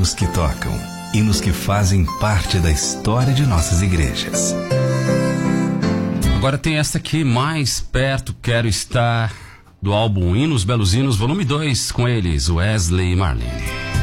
hinos que tocam, hinos que fazem parte da história de nossas igrejas. Agora tem essa aqui, Mais Perto Quero Estar, do álbum Hinos Belos Hinos, volume 2, com eles, Wesley e Marlene.